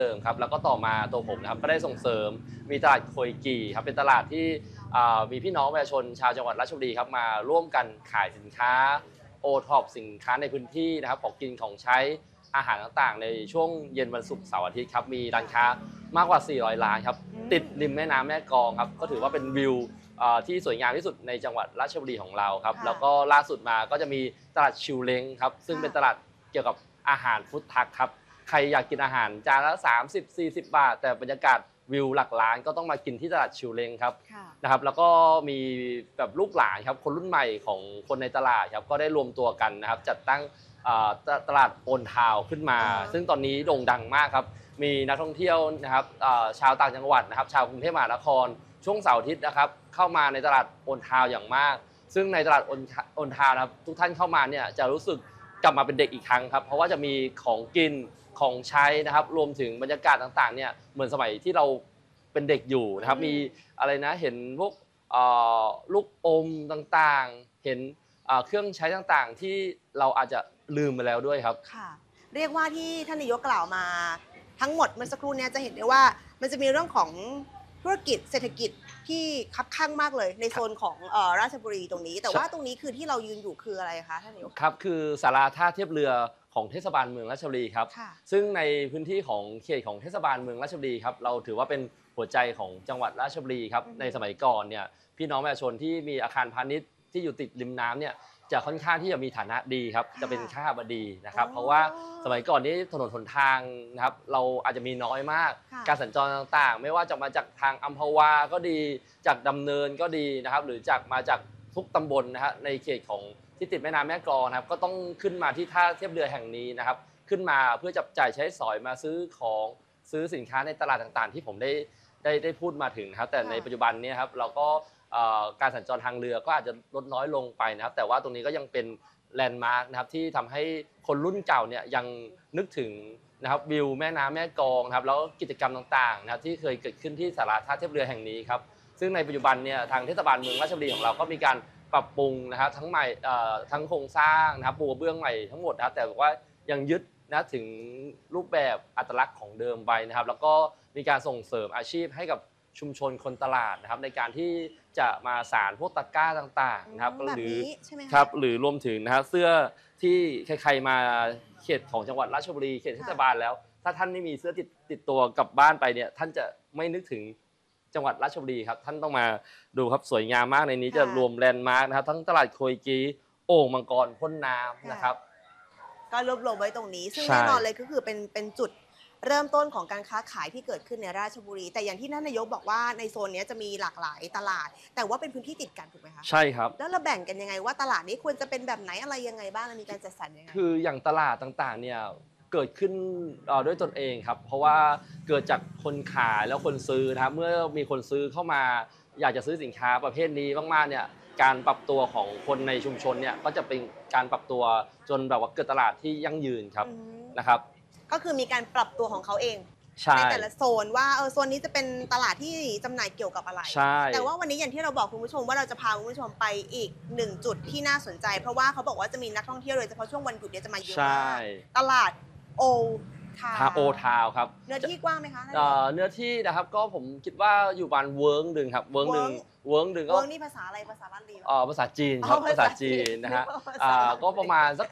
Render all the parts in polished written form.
เดิมครับแล้วก็ต่อมาตัวผมนะครับก็ได้ส่งเสริมมีตลาดโคยกีครับเป็นตลาดที่มีพี่น้องประชาชนชาวจังหวัดราชบุรีครับมาร่วมกันขายสินค้าโอท็อปสินค้าในพื้นที่นะครับของกินของใช้อาหารต่างๆในช่วงเย็นวันศุกร์เสาร์อาทิตย์ครับมีร้านค้ามากกว่า400ร้านครับติดริมแม่น้ำแม่กลองครับก็ถือว่าเป็นวิวที่สวยงามที่สุดในจังหวัดราชบุรีของเราครับแล้วก็ล่าสุดมาก็จะมีตลาดชิวเล้งครับซึ่งเป็นตลาดเกี่ยวกับอาหารฟู้ดทรัคครับใครอยากกินอาหารจานละ30-40 บาทแต่บรรยากาศวิวหลักล้านก็ต้องมากินที่ตลาดชิวเล้งครับนะครับแล้วก็มีแบบลูกหลานครับคนรุ่นใหม่ของคนในตลาดครับก็ได้รวมตัวกันนะครับจัดตั้งตลาดโอนทาวขึ้นมาซึ่งตอนนี้โด่งดังมากครับมีนักท่องเที่ยวนะครับชาวต่างจังหวัดนะครับชาวกรุงเทพมหานครช่วงเสาร์อาทิตย์นะครับเข้ามาในตลาดโอนทาวอย่างมากซึ่งในตลาดโอนทาวนะครับทุกท่านเข้ามาเนี่ยจะรู้สึกกลับมาเป็นเด็กอีกครั้งครับเพราะว่าจะมีของกินของใช้นะครับรวมถึงบรรยากาศต่างๆเนี่ยเหมือนสมัยที่เราเป็นเด็กอยู่นะครับมีอะไรนะเห็นพวกลูกอมต่างๆเห็นเครื่องใช้ต่างๆที่เราอาจจะลืมไปแล้วด้วยครับค่ะเรียกว่าที่ท่านนายกกล่าวมาทั้งหมดเมื่อสักครู่นี้จะเห็นได้ว่ามันจะมีเรื่องของธุรกิจเศรษฐกิจที่คับคั่งมากเลยในโซนของราชบุรีตรงนี้แต่ว่าตรงนี้คือที่เรายืนอยู่คืออะไรคะท่านนายกครับคือศาลาท่าเทียบเรือของเทศบาลเมืองราชบุรีครับซึ่งในพื้นที่ของเขตของเทศบาลเมืองราชบุรีครับเราถือว่าเป็นหัวใจของจังหวัดราชบุรีครับในสมัยก่อนเนี่ยพี่น้องประชาชนที่มีอาคารพาณิชย์ที่อยู่ติดริมน้ำเนี่ยจะค่อนข้างที่จะมีฐานะดีครับจะเป็นข้าบดีนะครับเพราะว่าสมัยก่อนนี้ถนนหนทางนะครับเราอาจจะมีน้อยมากการสัญจรต่างๆไม่ว่าจะมาจากทางอัมพวาก็ดีจากดำเนินก็ดีนะครับหรือมาจากทุกตำบลนะฮะในเขตของที่ติดแม่น้ำแม่กลองนะครับก็ต้องขึ้นมาที่ท่าเทียบเรือแห่งนี้นะครับขึ้นมาเพื่อจับจ่ายใช้สอยมาซื้อของซื้อสินค้าในตลาดต่างๆที่ผมได้พูดมาถึงนะครับแต่ในปัจจุบันนี้ครับเราก็การสัญจรทางเรือก็อาจจะลดน้อยลงไปนะครับแต่ว่าตรงนี้ก็ยังเป็นแลนด์มาร์คนะครับที่ทำให้คนรุ่นเก่าเนี่ยยังนึกถึงนะครับวิวแม่น้ำแม่กลองนะครับแล้วกิจกรรมต่างๆนะครับที่เคยเกิดขึ้นที่ศาลาท่าเทียบเรือแห่งนี้ครับซึ่งในปัจจุบันเนี่ยทางเทศบาลเมืองราชบุรีของเราก็มีการปรับปรุงนะครับทั้งใหม่ทั้งโครงสร้างนะครับปูกระเบื้องใหม่ทั้งหมดนะครับแต่ว่ายังยึดนะถึงรูปแบบอัตลักษณ์ของเดิมไปนะครับแล้วก็มีการส่งเสริมอาชีพให้กับชุมชนคนตลาดนะครับในการที่จะมาสานพวกตะกร้าต่างๆนะครับหรือครับหรือรวมถึงนะครับเสื้อที่ใครๆมาเขตของจังหวัดราชบุรีเขตเทศบาลแล้วถ้าท่านไม่มีเสื้อติดตัวกลับบ้านไปเนี่ยท่านจะไม่นึกถึงจังหวัดราชบุรีครับท่านต้องมาดูครับสวยงามมากในนี้จะรวมแลนด์มาร์คนะครับทั้งตลาดโคยกีโอ่งมังกรพ่นน้ำนะครับก็รวบรวมไว้ตรงนี้ซึ่งแน่นอนเลยก็คือเป็นจุดเริ่มต้นของการค้าขายที่เกิดขึ้นในราชบุรีแต่อย่างที่ท่านนายกบอกว่าในโซนนี้จะมีหลากหลายตลาดแต่ว่าเป็นพื้นที่ติดกันถูกไหมคะใช่ครับแล้วเราแบ่งกันยังไงว่าตลาดนี้ควรจะเป็นแบบไหนอะไรยังไงบ้างมีการจัดสรรยังไงคืออย่างตลาดต่างๆเนี่ยเกิดขึ้นด้วยตนเองครับเพราะว่าเกิดจากคนขายแล้วคนซื้อนะครับเมื่อมีคนซื้อเข้ามาอยากจะซื้อสินค้าประเภทนี้มากๆเนี่ยการปรับตัวของคนในชุมชนเนี่ยก็จะเป็นการปรับตัวจนแบบว่าเกิดตลาดที่ยั่งยืนครับนะครับก็คือมีการปรับตัวของเขาเองในแต่ละโซนว่าโซนนี้จะเป็นตลาดที่จำหน่ายเกี่ยวกับอะไรแต่ว่าวันนี้อย่างที่เราบอกคุณผู้ชมว่าเราจะพาคุณผู้ชมไปอีก1จุดที่น่าสนใจเพราะว่าเขาบอกว่าจะมีนักท่องเที่ยวโดยเฉพาะช่วงวันหยุดเนี่ยจะมาเยอะมากตลาดโอทาวครับเนื้อที่กว้างไหมคะเนื้อที่นะครับก็ผมคิดว่าอยู่ประมาณเวิร์กหนึ่งครับเวิร์กหนึ่งก็เวิร์กนี่ภาษาอะไรภาษาล้านลีภาษาจีนครับภาษาจีนนะฮะก็ประมาณสัก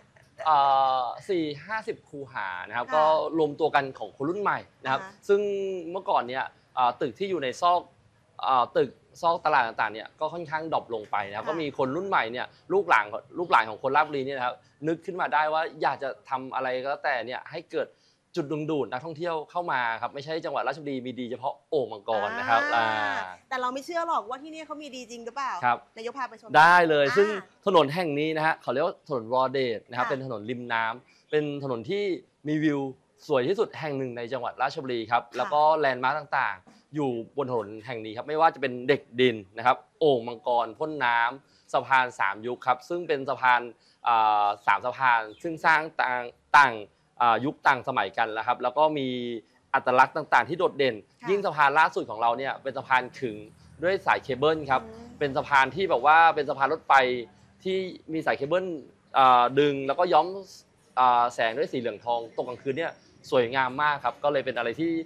40-50 คูหานะครับก็รวมตัวกันของคนรุ่นใหม่นะครับซึ่งเมื่อก่อนเนี่ยตึกที่อยู่ในตึกซอกตลาดต่างๆเนี่ยก็ค่อนข้างดรอปลงไปนะครับก็มีคนรุ่นใหม่เนี่ยลูกหลานของคนราชบุรีเนี่ยนะครับนึกขึ้นมาได้ว่าอยากจะทำอะไรก็แต่เนี่ยให้เกิดจุดดึงดูดนักท่องเที่ยวเข้ามาครับไม่ใช่จังหวัดราชบุรีมีดีเฉพาะโอ่งมังกรนะครับแต่เราไม่เชื่อหรอกว่าที่นี่เขามีดีจริงหรือเปล่าครับนายกพาไปชมได้เลยซึ่งถนนแห่งนี้นะฮะเขาเรียกว่าถนนวอเดตนะครับเป็นถนนริมน้ำเป็นถนนที่มีวิวสวยที่สุดแห่งหนึ่งในจังหวัดราชบุรีครับแล้วก็แลนด์มาร์คต่างๆอยู่บนถนนแห่งนี้ครับไม่ว่าจะเป็นเด็กดินนะครับโอ่งมังกรพ่นน้ำสะพาน3ยุคครับซึ่งเป็นสะพาน3สะพานซึ่งสร้างต่างยุคต่างสมัยกันแล้วครับแล้วก็มีอัตลักษณ์ต่างๆที่โดดเด่นยิ่งสะพานล่าสุดของเราเนี่ยเป็นสะพานขึงด้วยสายเคเบิลครับเป็นสะพานที่แบบว่าเป็นสะพานรถไฟที่มีสายเคเบิลดึงแล้วก็ย้อมแสงด้วยสีเหลืองทองตกกลางคืนเนี่ยสวยงามมากครับก็เลยเป็นอะไรที่